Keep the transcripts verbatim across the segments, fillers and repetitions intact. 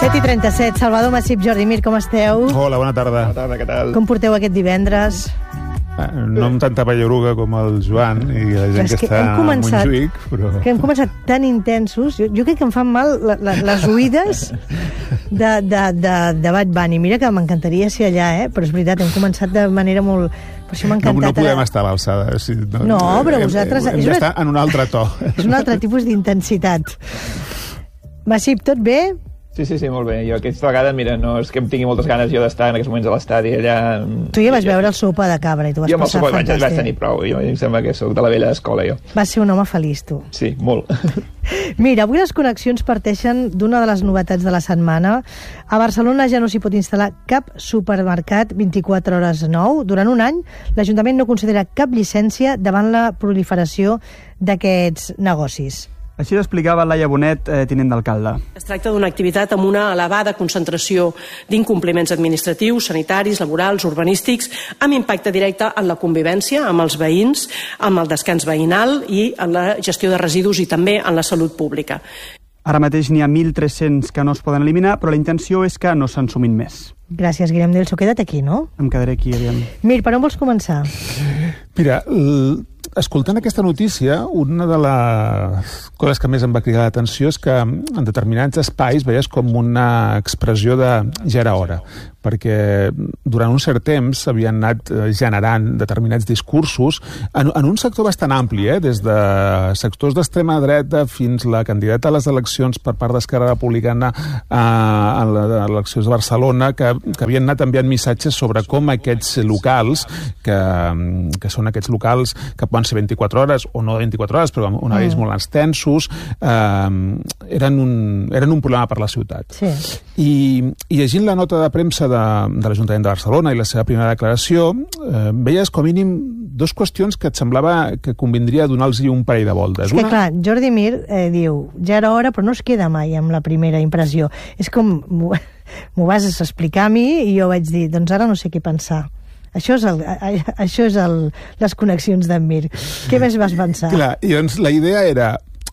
set i trenta-set. Salvador Massip, Jordi Mir, com esteu? Hola, bona tarda. Bona tarda, què tal? Com porteu aquest divendres? No amb tanta pallaruga com el Joan i la gent que, que està a Montjuïc, però... Que hem començat tan intensos. Jo, jo crec que em fan mal la, la, les oïdes de, de, de, de Bad Bunny. Mira que m'encantaria ser allà, eh? Però és veritat, hem començat de manera molt... Per això m'ha encantat... No, no podem estar a l'alçada. Si no, no, però vosaltres... Hem, hem d'estar en un altre to. És un altre tipus d'intensitat. Massip, tot bé? Sí, sí, sí, molt bé. Jo aquesta vegada, mira, no és que em tingui moltes ganes jo d'estar en aquests moments a l'estadi allà... Tu ja vas veure el sopa de cabra i tu vas jo passar fantàstic. Jo vaig tenir prou. Jo em sembla que sóc de la vella escola, jo. Vas ser un home feliç, tu. Sí, molt. Mira, avui les connexions parteixen d'una de les novetats de la setmana. A Barcelona ja no s'hi pot instal·lar cap supermercat vint-i-quatre hores nou. Durant un any, l'Ajuntament no considera cap llicència davant la proliferació d'aquests negocis. Així l'explicava Laia Bonet, eh, tinent d'alcalde. Es tracta d'una activitat amb una elevada concentració d'incompliments administratius, sanitaris, laborals, urbanístics, amb impacte directe en la convivència amb els veïns, amb el descans veïnal i en la gestió de residus i també en la salut pública. Ara mateix n'hi ha mil tres-cents que no es poden eliminar, però la intenció és que no se'n sumin més. Gràcies, Guillem Delso. Queda't aquí, no? Em quedaré aquí, aviam. Mir, per on vols començar? Mira, l... escoltant aquesta notícia, una de les coses que més em va cridar l'atenció és que en determinats espais veies com una expressió de ja era hora, perquè durant un cert temps s'havien anat generant determinats discursos en, en un sector bastant ampli, eh? Des de sectors d'extrema dreta fins la candidata a les eleccions per part d'Esquerra Republicana a, a les eleccions de Barcelona, que, que havien anat enviant missatges sobre com aquests locals, que, que són aquests locals que poden ser vint-i-quatre hores o no vint-i-quatre hores, però amb horaris mm. molt extensos, eh, eren, un, eren un problema per la ciutat. Sí. I, i llegint la nota de premsa de, de l'Ajuntament de Barcelona i la seva primera declaració, eh, veies com a mínim dos qüestions que et semblava que convindria donar-los un parell de voltes. És que, Una... clar, Jordi Mir eh, diu, ja era hora, però no es queda mai amb la primera impressió. És com, m'ho vas explicar a mi i jo vaig dir, doncs ara no sé què pensar. Això és, el, això és el, les connexions d'en Mir. Què més vas pensar? Clar, i doncs la idea era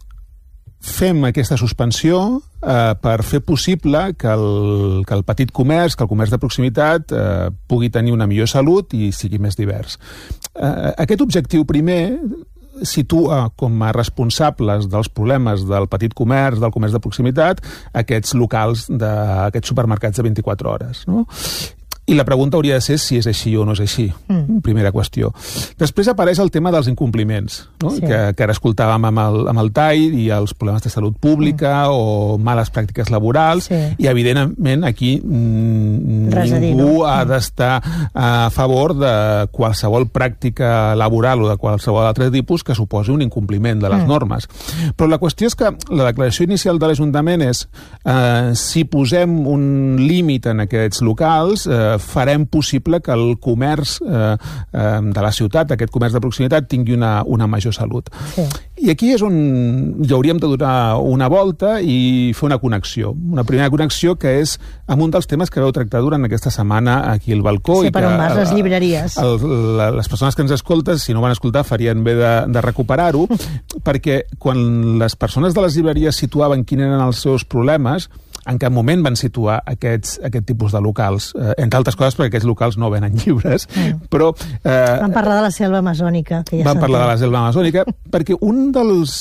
fem aquesta suspensió eh, per fer possible que el, que el petit comerç, que el comerç de proximitat eh, pugui tenir una millor salut i sigui més divers. Eh, aquest objectiu primer situa com a responsables dels problemes del petit comerç, del comerç de proximitat, aquests locals, de, aquests supermercats de vint-i-quatre hores, no? I la pregunta hauria de ser si és així o no és així. Mm. Primera qüestió. Després apareix el tema dels incompliments, no? Sí. que, que ara escoltàvem amb el, amb el T A I i els problemes de salut pública mm. o males pràctiques laborals, sí. I evidentment aquí mm, ningú no? ha d'estar a favor de qualsevol pràctica laboral o de qualsevol altre tipus que suposi un incompliment de les mm. normes. Però la qüestió és que la declaració inicial de l'Ajuntament és eh, si posem un límit en aquests locals, eh, farem possible que el comerç eh, eh, de la ciutat, aquest comerç de proximitat, tingui una, una major salut. Sí. I aquí és on hi hauríem de donar una volta i fer una connexió. Una primera connexió que és amb un dels temes que vau tractar durant aquesta setmana aquí al balcó. Sí, i per que, on vas, les llibreries. El, la, les persones que ens escolten, si no van escoltar, farien bé de, de recuperar-ho, perquè quan les persones de les llibreries situaven quins eren els seus problemes, en cap moment van situar aquests, aquest tipus de locals, eh, entre altres coses perquè aquests locals no venen llibres, mm. però... Eh, van parlar de la selva amazònica. Que ja van parlar de la selva amazònica, perquè un dels,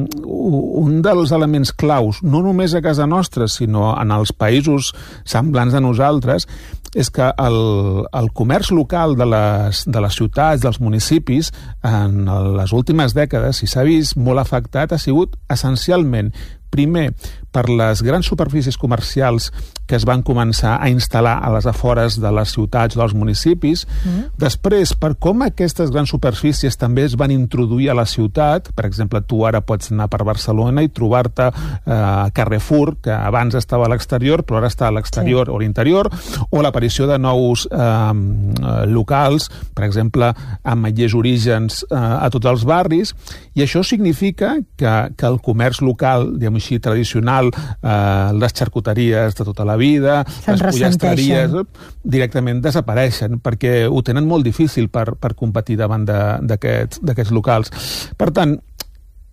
un dels elements claus, no només a casa nostra, sinó en els països semblants a nosaltres, és que el, el comerç local de les, de les ciutats, dels municipis, en les últimes dècades, si s'ha vist molt afectat, ha sigut essencialment primer, per les grans superfícies comercials que es van començar a instal·lar a les afores de les ciutats o dels municipis, mm. després per com aquestes grans superfícies també es van introduir a la ciutat. Per exemple, tu ara pots anar per Barcelona i trobar-te eh, Carrefour, que abans estava a l'exterior però ara està a l'exterior sí. o a l'interior, o l'aparició de nous eh, locals, per exemple ametllers orígens eh, a tots els barris, i això significa que, que el comerç local, diguem així, tradicional, eh, les xarcuteries de tota la vida, les pollastres directament desapareixen perquè ho tenen molt difícil per, per competir davant d'aquests d'aquests locals. Per tant,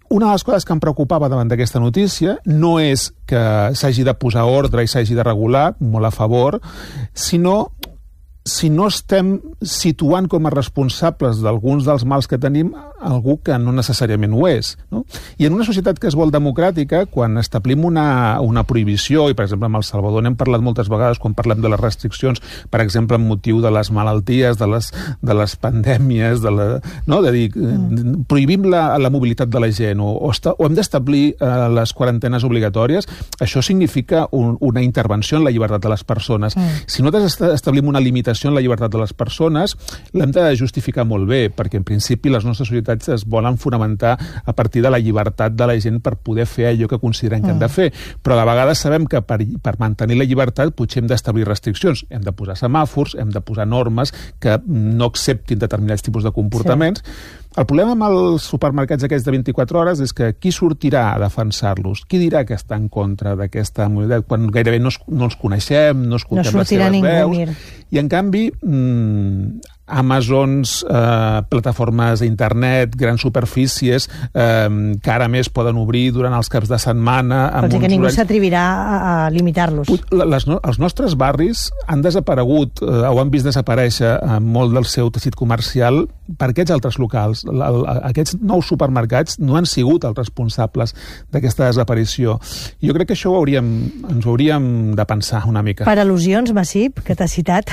una de les coses que em preocupava davant d'aquesta notícia no és que s'hagi de posar ordre i s'hagi de regular, molt a favor, sinó si no estem situant com a responsables d'alguns dels mals que tenim algú que no necessàriament ho és. No? I en una societat que es vol democràtica, quan establim una, una prohibició, i per exemple amb El Salvador n'hem parlat moltes vegades quan parlem de les restriccions, per exemple amb motiu de les malalties, de les, de les pandèmies, de, la, no? de dir, mm. prohibim la, la mobilitat de la gent o, o, esta, o hem d'establir eh, les quarantenes obligatòries, això significa un, una intervenció en la llibertat de les persones. Mm. Si nosaltres establim una limitació en la llibertat de les persones, l'hem de justificar molt bé, perquè en principi les nostres societats es volen fonamentar a partir de la llibertat de la gent per poder fer allò que consideren que mm. han de fer. Però a la vegada sabem que per, per mantenir la llibertat potser hem d'establir restriccions. Hem de posar semàfors, hem de posar normes que no acceptin determinats tipus de comportaments. Sí. El problema amb els supermercats aquests de vint-i-quatre hores és que qui sortirà a defensar-los? Qui dirà que està en contra d'aquesta mobilitat? Quan gairebé no, es, no els coneixem, no escoltem no les seves veus. I en canvi, mmm, Amazons, eh, plataformes d'internet, grans superfícies, eh, que ara més poden obrir durant els caps de setmana... Pot dir que ningú s'atrevirà a, a limitar-los. Les, els nostres barris han desaparegut eh, o han vist desaparèixer eh, molt del seu teixit comercial per aquests altres locals. La, la, aquests nous supermercats no han sigut els responsables d'aquesta desaparició. Jo crec que això ho hauríem, ens ho hauríem de pensar una mica. Per al·lusions, Massip, que t'has citat...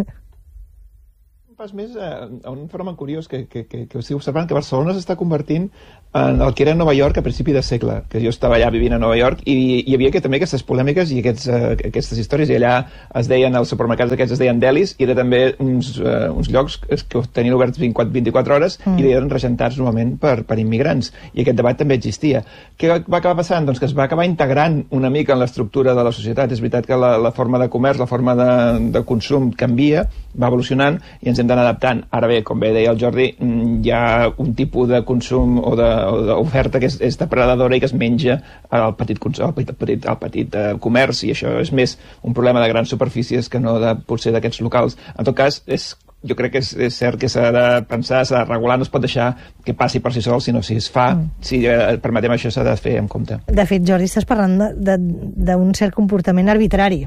pas més eh, a un fenomen curiós que, que, que, que estic observant, que Barcelona s'està convertint en el que era Nova York a principi de segle, que jo estava allà vivint a Nova York i hi havia que, també aquestes polèmiques i aquests, uh, aquestes històries, i allà es deien, els supermercats aquests es deien delis, i era també uns, uh, uns llocs que tenien oberts vint-i-quatre hores mm. i eren regentats normalment per, per immigrants, i aquest debat també existia. Què va acabar passant? Doncs que es va acabar integrant una mica en l'estructura de la societat. És veritat que la, la forma de comerç, la forma de, de consum canvia, va evolucionant i ens hem d'anar adaptant. Ara bé, com bé deia el Jordi, hi ha un tipus de consum o de o d'oferta que és, és depredadora i que es menja al petit, al petit, al petit, al petit uh, comerç, i això és més un problema de grans superfícies que no de, potser d'aquests locals. En tot cas, és, jo crec que és, és cert que s'ha de pensar, s'ha de regular, no es pot deixar que passi per si sol, sinó si es fa, mm. si eh, permetem això, s'ha de fer en compte. De fet, Jordi, estàs parlant d'un cert comportament arbitrari.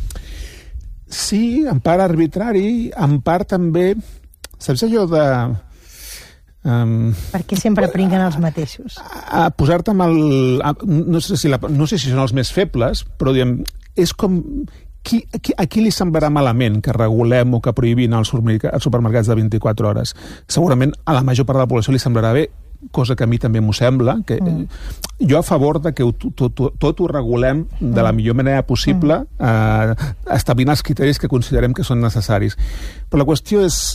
Sí, en part arbitrari, en part també... Saps allò de... Um, per què sempre pringuen els mateixos? A, a posar-te amb el... A, no, sé si la, no sé si són els més febles, però diguem, és com... Qui, qui, a qui li semblarà malament que regulem o que prohibin els supermercats de vint-i-quatre hores? Segurament a la major part de la població li semblarà bé, cosa que a mi també m'ho sembla, que mm. jo a favor de que ho, tot, tot, tot ho regulem de la millor manera possible, mm. eh, establint els criteris que considerem que són necessaris. Però la qüestió és,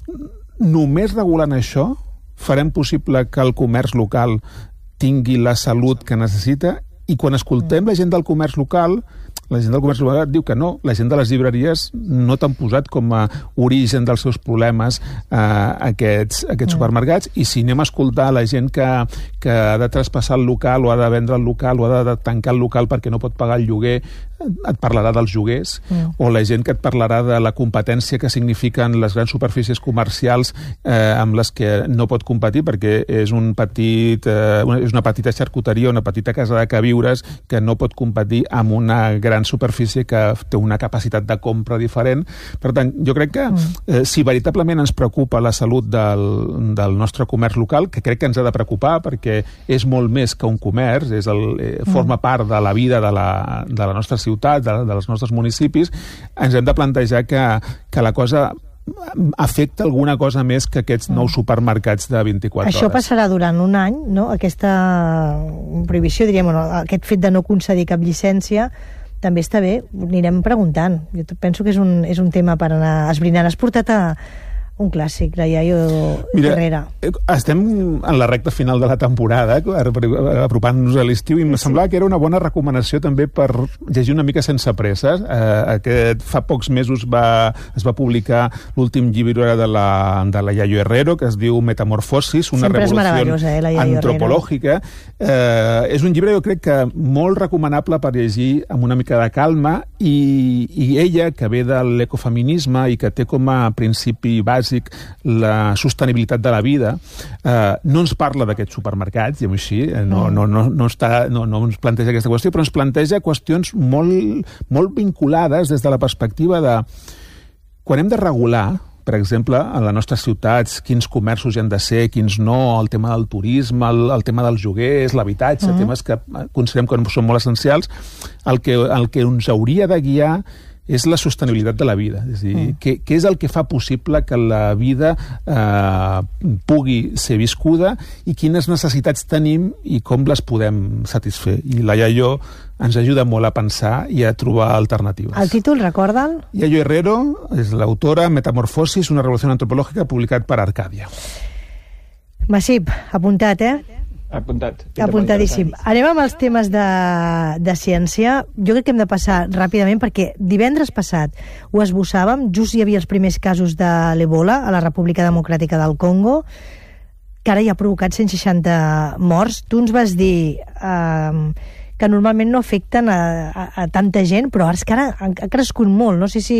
només regulant això farem possible que el comerç local tingui la salut que necessita, i quan escoltem la gent del comerç local, la gent del comerç local diu que no, la gent de les llibreries no t'han posat com a origen dels seus problemes eh, aquests, aquests supermercats, i si anem a escoltar la gent que, que ha de traspassar el local o ha de vendre el local o ha de tancar el local perquè no pot pagar el lloguer, et parlarà dels lloguers, mm. o la gent que et parlarà de la competència que signifiquen les grans superfícies comercials eh, amb les que no pot competir perquè és, un petit, eh, una, és una petita xarcuteria, una petita casa de queviures que no pot competir amb una gran superfície que té una capacitat de compra diferent. Per tant, jo crec que eh, si veritablement ens preocupa la salut del, del nostre comerç local, que crec que ens ha de preocupar perquè és molt més que un comerç, és el, eh, forma part de la vida de la, de la nostra ciutat, de, dels nostres municipis, ens hem de plantejar que, que la cosa afecta alguna cosa més que aquests nous supermercats de vint-i-quatre hores. Això passarà durant un any, no? Aquesta prohibició, diríem, no? Aquest fet de no concedir cap llicència també està bé, ho anirem preguntant. Jo penso que és un, és un tema per anar esbrinant. Has portat a un clàssic, la Iaio Herrera. Estem en la recta final de la temporada, apropant-nos a l'estiu, i em sí. semblava que era una bona recomanació també per llegir una mica sense presses. Eh, aquest, fa pocs mesos va, es va publicar l'últim llibre de la, de la Iaio Herrera, que es diu Metamorfosis, una Sempre revolució eh, antropològica. Eh, és un llibre, jo crec que molt recomanable per llegir amb una mica de calma, I, i ella, que ve de l'ecofeminisme i que té com a principi bàsic la sostenibilitat de la vida, eh, no ens parla d'aquests supermercats, diguem-ho així, no, no, no, no, està, no, no ens planteja aquesta qüestió, però ens planteja qüestions molt, molt vinculades des de la perspectiva de quan hem de regular, per exemple, a les nostres ciutats, quins comerços hi han de ser, quins no, el tema del turisme, el, el tema dels lloguers, l'habitatge, uh-huh. temes que considerem que són molt essencials, el que, el que ens hauria de guiar és la sostenibilitat de la vida. És a dir, mm. què, què és el que fa possible que la vida eh, pugui ser viscuda i quines necessitats tenim i com les podem satisfer. I la Yayo ens ajuda molt a pensar i a trobar alternatives. El títol, recorda'l? Yayo Herrero és l'autora, Metamorfosis, una revolució antropològica, publicat per Arcàdia. Massip, apuntat, eh? Apuntat. Apuntadíssim. Anem amb els temes de, de ciència. Jo crec que hem de passar ràpidament perquè divendres passat ho esbossàvem, just hi havia els primers casos de l'Ebola a la República Democràtica del Congo, que ara ja ha provocat cent seixanta morts. Tu ens vas dir eh, que normalment no afecten a, a, a tanta gent, però ara és que ara ha crescut molt. No sé si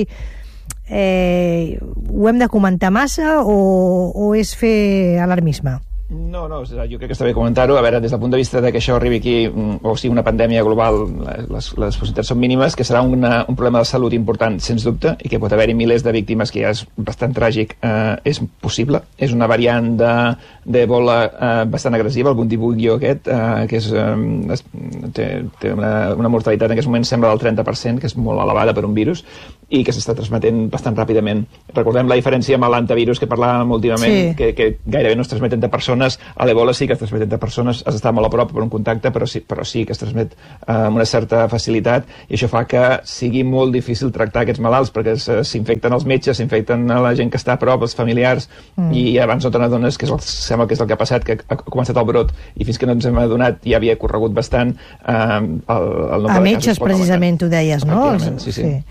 eh, ho hem de comentar massa o, o és fer alarmisme. No, no, jo crec que està bé comentar-ho. A veure, des del punt de vista de que això arribi aquí, o sigui, una pandèmia global, les, les possibilitats són mínimes, que serà una, un problema de salut important, sens dubte, i que pot haver-hi milers de víctimes, que ja és bastant tràgic, eh, és possible. És una variant d'Ebola eh, bastant agressiva, el Bundibugyo aquest, eh, que és, eh, té, té una, una mortalitat en aquest moment sembla del trenta per cent, que és molt elevada per un virus, i que s'està transmetent bastant ràpidament. Recordem la diferència amb l'antivirus que parlàvem últimament, sí. que, que gairebé no es transmet entre persones. A l'Ebola sí que es transmet entre persones, has d'estar molt a prop per un contacte, però sí, però sí que es transmet eh, amb una certa facilitat, i això fa que sigui molt difícil tractar aquests malalts, perquè s'infecten els metges, s'infecten a la gent que està a prop, els familiars, mm. i abans no te n'adones, que és el, sembla que és el que ha passat, que ha començat el brot, i fins que no ens hem adonat ja havia corregut bastant eh, el, el nombre a de metges, casos. Precisament, tu deies, no? Sí, sí. sí.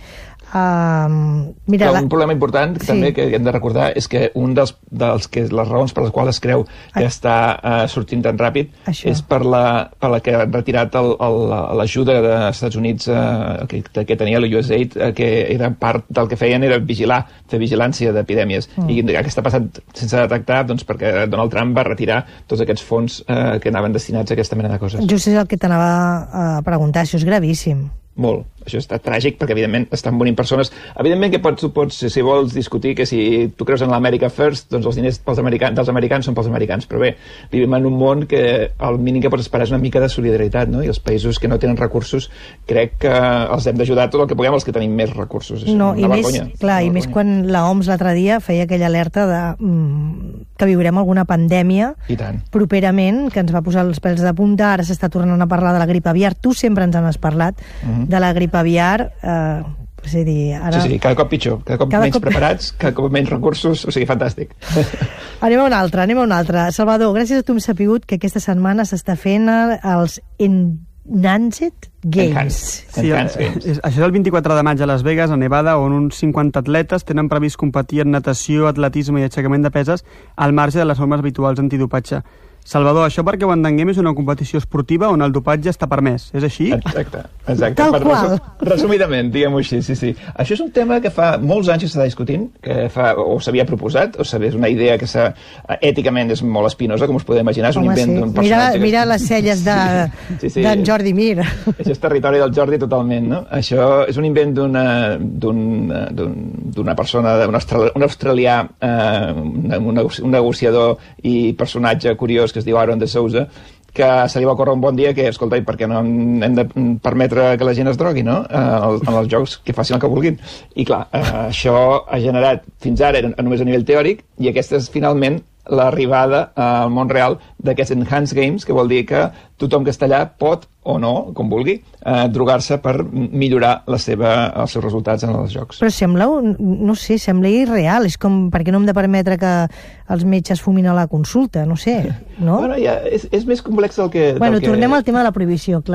Uh, mira, Però la... un problema important que sí. també que hem de recordar és que un dels, dels que les raons per les quals es creu que Ai. està uh, sortint tan ràpid Això. és per la, per la que han retirat l'ajuda dels Estats Units uh, que, que tenia la U S A I D, uh, que era part del que feien era vigilar, fer vigilància d'epidèmies, mm. i que està passant sense detectar, doncs perquè Donald Trump va retirar tots aquests fons uh, que anaven destinats a aquesta mena de coses. Just és el que t'anava a preguntar, això és gravíssim. Molt. Això està tràgic perquè, evidentment, estan morint persones. Evidentment que pots, pots, si vols discutir que si tu creus en l'America First, doncs els diners pels americans, dels americans són pels americans. Però bé, vivim en un món que el mínim que pots esperar és una mica de solidaritat, no? I els països que no tenen recursos crec que els hem d'ajudar tot el que puguem, els que tenim més recursos. És no, una i vergonya. Més, clar, i més quan la O M S l'altre dia feia aquella alerta de, mm, que viurem alguna pandèmia I tant. properament, que ens va posar els pèls de punta. Ara s'està tornant a parlar de la grip aviar. Tu sempre ens n'has parlat, uh-huh. de la grip aviar. Eh, és a dir, ara... Sí, sí, cada cop pitjor, cada cop cada menys cop... preparats, cada cop menys recursos, o sigui, fantàstic. Anem a un altre, anem a un altre. Salvador, gràcies a tu hem sapigut que aquesta setmana s'està fent els Enhanced Games. Sí, Enhanced Games. Això és el vint-i-quatre de maig a Las Vegas, a Nevada, on uns cinquanta atletes tenen previst competir en natació, atletisme i aixecament de peses al marge de les normes habituals antidopatge. Salvador, això perquè ho entenguem és una competició esportiva on el dopatge està permès, és així? Exacte, exacte. Tal per qual. Resum, resumidament, diguem-ho així, sí, sí. Això és un tema que fa molts anys que s'està discutint, que fa, o s'havia proposat, o és una idea que s'ha, èticament és molt espinosa, com us podeu imaginar, és un Home, invent sí. d'un personatge... Mira, mira les celles de, sí, sí. d'en Jordi Mir. Això és territori del Jordi totalment, no? Això és un invent d'una d'una persona, un, australi, un australià, eh, un, un negociador i personatge curiós que es diu Aaron de Souza, que se li va córrer un bon dia que, escolta, i per què no hem de permetre que la gent es drogui, no? Eh, en els jocs, que facin el que vulguin. I clar, eh, això ha generat, fins ara, només a nivell teòric, i aquesta és finalment l'arribada al món real d'aquests Enhanced Games, que vol dir que tothom que està allà pot, o no, com vulgui, eh, drogar-se per millorar la seva, els seus resultats en els jocs. Però sembla, no sé, sembla irreal. És com, per què no hem de permetre que els metges fumin a la consulta? No sé, no? Bueno, ja, és, és més complex del que... Bueno, del que... tornem al tema de la prohibició, clar.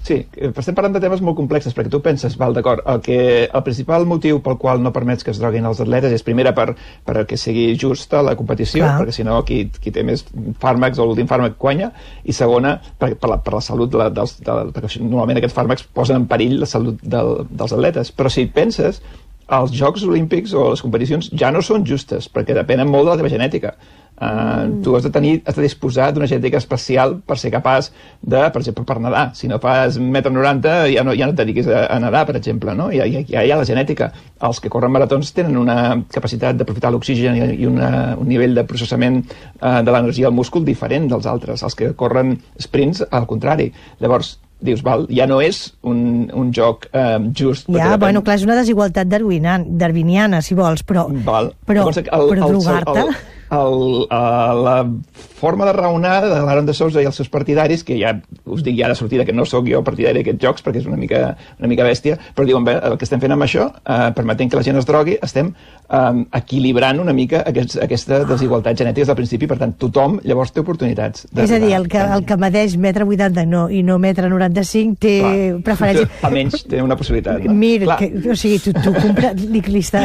Sí, estem parlant de temes molt complexes, perquè tu penses, val, d'acord, el, que, el principal motiu pel qual no permets que es droguin els atletes és, primera, per, per que sigui justa la competició, Clar. perquè si no qui, qui té més fàrmacs o l'últim fàrmac guanya, i segona, per, per, la, per la salut, de la, dels, de, perquè normalment aquests fàrmacs posen en perill la salut del, dels atletes. Però si penses, els Jocs Olímpics o les competicions ja no són justes, perquè depenen molt de la teva genètica. Uh, mm. Tu has de tenir, has de disposar d'una genètica especial per ser capaç de, per exemple, per nedar. Si no fas un metre noranta, ja no, ja no et dediquis a, a nedar, per exemple, no? Ja, ja, ja hi ha la genètica. Els que corren maratons tenen una capacitat d'aprofitar l'oxigen i, i una, un nivell de processament uh, de l'energia al múscul diferent dels altres. Els que corren sprints, al contrari. Llavors, dius, val, ja no és un, un joc eh, just. Ja, depèn... bueno, clar, és una desigualtat darwiniana, si vols, però, val. però, el, el, però drogar-te... El, el, la forma de raonar de l'Aaron de Sousa i els seus partidaris, que ja us dic ja de sortida que no sóc jo partidari d'aquests jocs perquè és una mica, una mica bèstia, però diuen, bé, el que estem fent amb això, eh, permetent que la gent es drogui, estem eh, equilibrant una mica aquests, aquesta desigualtat genètica del principi, per tant, tothom llavors té oportunitats. És a dir, el que, el que medeix metre vuitanta no, i no metre noranta-cinc té Clar. preferència. Almenys té una possibilitat. No? Mira, que, o sigui, tu, tu compres... Li, li està...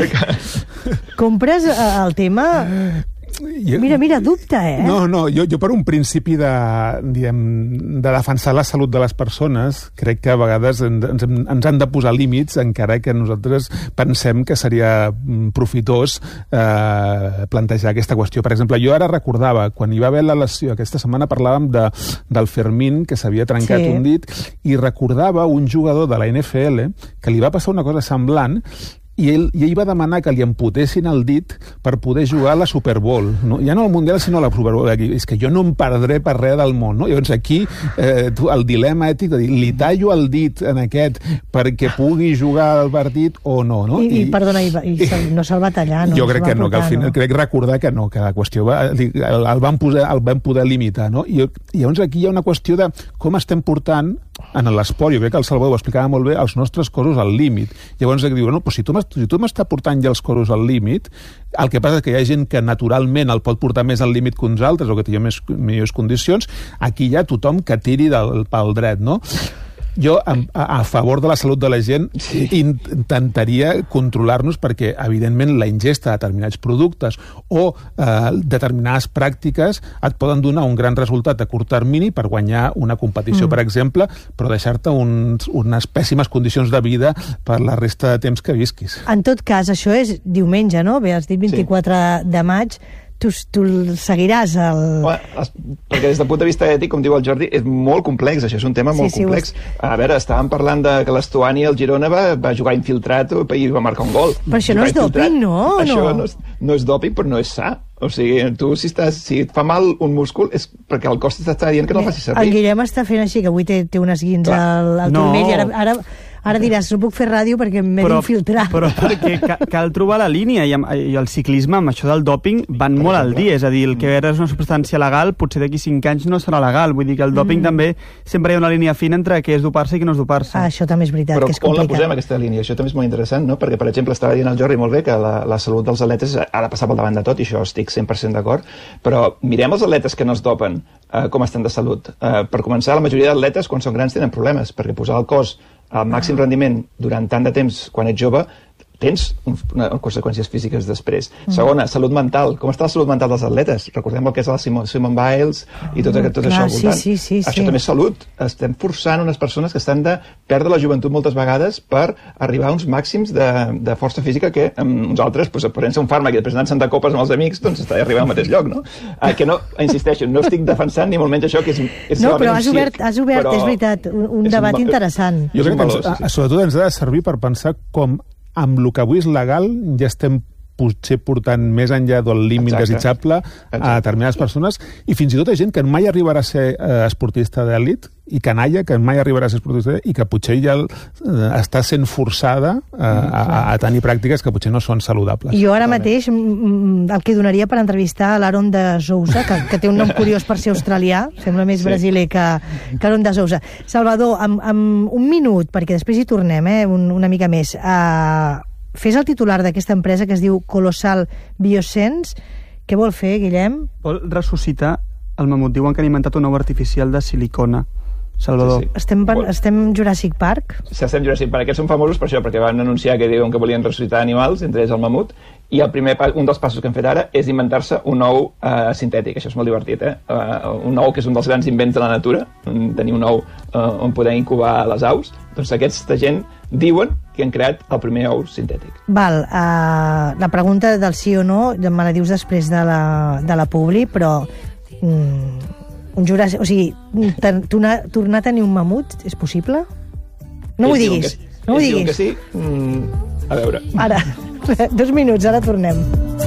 compres el tema... Jo, mira, mira, dubta, eh? No, no, jo, jo per un principi de, diguem, de defensar la salut de les persones, crec que a vegades ens, ens, ens han de posar límits, encara que nosaltres pensem que seria profitós eh, plantejar aquesta qüestió. Per exemple, jo ara recordava, quan hi va haver la lesió, aquesta setmana parlàvem de, del Fermín, que s'havia trencat sí. un dit, i recordava un jugador de la N F L que li va passar una cosa semblant, i ell, i ell va demanar que li amputessin el dit per poder jugar a la Super Bowl. No? Ja no al Mundial, sinó a la Super Bowl. És que jo no em perdré per res del món. No? Llavors aquí eh, tu, el dilema ètic de dir, li tallo el dit en aquest perquè pugui jugar al partit o no. no? I, I, I perdona, i, i no se'l va tallar, no? Jo crec que no, que al final, no. crec recordar que no, que la qüestió va, el, el, van posar, el van poder limitar. No? I, I llavors aquí hi ha una qüestió de com estem portant en l'esport, jo crec que el Salvador ho explicava molt bé, els nostres cossos al límit. Llavors diu, no, però si tu si tu m'estàs portant ja els cossos al límit, el que passa és que hi ha gent que naturalment el pot portar més al límit que uns altres o que té més, millors condicions, aquí hi ha tothom que tiri del, pel dret, no? Jo, a, a favor de la salut de la gent, sí. intentaria controlar-nos perquè, evidentment, la ingesta de determinats productes o eh, determinades pràctiques et poden donar un gran resultat a curt termini per guanyar una competició, mm. per exemple, però deixar-te uns, unes pèssimes condicions de vida per la resta de temps que visquis. En tot cas, això és diumenge, no? Bé, has dit vint-i-quatre sí. de maig. Tu, tu el seguiràs el... Bueno, perquè des del punt de vista ètic, com diu el Jordi, és molt complex, això és un tema molt sí, sí, complex. A veure, estàvem parlant de que l'Estuani al Girona va, va jugar infiltrat i va marcar un gol. Però això no és dòping, no? Això no, no, és, no és dòping, però no és sa. O sigui, tu si, estàs, si et fa mal un múscul és perquè el cos t'està dient que no el facis servir. El Guillem està fent així, que avui té, té unes guins al, al no. turmell i ara... ara Ara diràs, no puc fer ràdio perquè m'he d'infiltrar. Però perquè cal, cal trobar la línia i, amb, i el ciclisme amb això del dòping van per molt exemple. Al dia. És a dir, el que ara és una substància legal potser d'aquí cinc anys no serà legal. Vull dir que el dòping mm. també sempre hi ha una línia fina entre què és dopar-se i què no és dopar-se. Ah, això també és veritat, però que és complicat. Però on la posem, aquesta línia? Això també és molt interessant, no? Perquè, per exemple, estava dient el Jordi molt bé que la, la salut dels atletes ha de passar pel davant de tot, i això estic cent per cent d'acord, però mirem els atletes que no es dopen, eh, com estan de salut. Eh, per començar, la majoria d'atletes, quan són grans, tenen problemes, perquè posar el cos al màxim rendiment durant tant de temps quan ets jove tens una, conseqüències físiques després. Mm. Segona, salut mental. Com està la salut mental dels atletes? Recordem el que és la Simone, Simone Biles i tot, tot Clar, això al voltant. Sí, sí, sí, això sí. també és salut. Estem forçant unes persones que estan de perdre la joventut moltes vegades per arribar a uns màxims de, de força física que amb uns altres, doncs, prenent-se un fàrmac i després anant-se'n de copes amb els amics, doncs està arribant al mateix lloc, no? Ah, que no, insisteixo, no estic defensant ni molt menys això, que és, és no, però has obert, has obert però és veritat, un, un debat un, interessant. Jo crec que ens, sí, sí. sobretot ens ha de servir per pensar com amb el que avui és legal ja estem potser portant més enllà del límit Exacte. desitjable Exacte. a determinades persones, i fins i tot hi ha gent que mai arribarà a ser eh, esportista d'èlit i canalla, que mai arribarà a ser esportista d'èlit, i que potser ja eh, està sent forçada eh, a, a, a tenir pràctiques que potser no són saludables. Jo ara mateix el que donaria per entrevistar l'Aaron de Sousa, que, que té un nom curiós per ser australià, sembla més sí. brasiler que, que Aaron de Sousa. Salvador, amb, amb un minut, perquè després hi tornem, eh, un, una mica més, a... Uh, fes el titular d'aquesta empresa que es diu Colossal Biosense. Què vol fer, Guillem? Vol ressuscitar el mamut. Diuen que han inventat un ou artificial de silicona Salvador. Sí, sí. Estem, estem Jurassic Park? Sí, estem Jurassic Park. Aquests són famosos per això, perquè van anunciar que diuen que volien ressuscitar animals, entre ells el mamut, i el primer, un dels passos que han fet ara és inventar-se un ou uh, sintètic. Això és molt divertit, eh? Uh, un ou que és un dels grans invents de la natura, tenir un ou uh, on poder incubar les aus. Doncs aquesta gent diuen que han creat el primer ou sintètic. Val, uh, la pregunta del sí o no me la dius després de la, de la publi, però... Mm, un Jurassic, o sigui, tornar, tornar a tenir un mamut és possible? No m'ho diguis, que, no m'ho diguis. Que sí. Mm, a veure. Ara, dos minuts, ara tornem.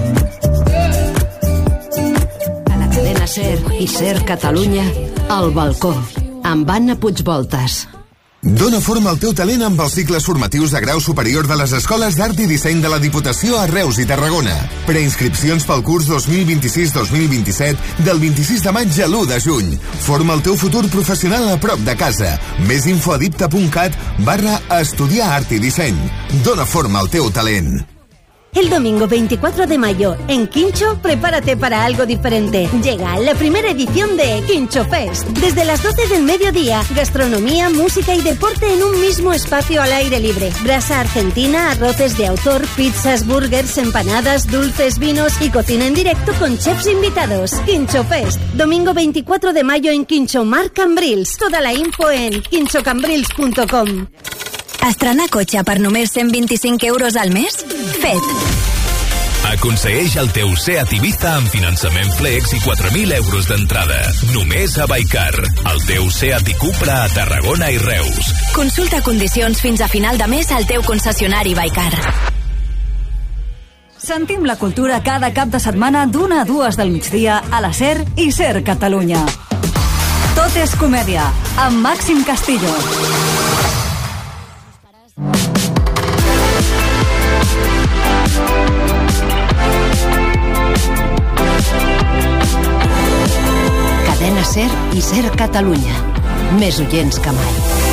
A la cadena SER i SER Catalunya, al balcó, amb Anna Puigvoltas. Dóna forma al teu talent amb els cicles formatius de grau superior de les escoles d'art i disseny de la Diputació a Reus i Tarragona. Preinscripcions pel curs dos mil vint-i-sis dos mil vint-i-set del vint-i-sis de maig a l'u de juny. Forma el teu futur professional a prop de casa. Més info a dipta.cat barra estudiar art i disseny. Dóna forma al teu talent. El domingo veinticuatro de mayo, en Quincho, prepárate para algo diferente. Llega la primera edición de Quincho Fest. Desde las doce del mediodía, gastronomía, música y deporte en un mismo espacio al aire libre. Grasa argentina, arroces de autor, pizzas, burgers, empanadas, dulces, vinos y cocina en directo con chefs invitados. Quincho Fest, domingo veinticuatro de mayo en Quincho Mar Cambrils. Toda la info en quincho cambrils punto com. Estrenar cotxe per només cent vint-i-cinc euros al mes? Fet! Aconsegueix el teu Seat Ibiza amb finançament flex i quatre mil euros d'entrada. Només a Baicar. El teu Seat i Cupra a Tarragona i Reus. Consulta condicions fins a final de mes al teu concessionari Baicar. Sentim la cultura cada cap de setmana d'una a dues del migdia a la SER i SER Catalunya. Tot és comèdia, amb Màxim Castillo. Cadena SER i SER Catalunya. Més oients que mai.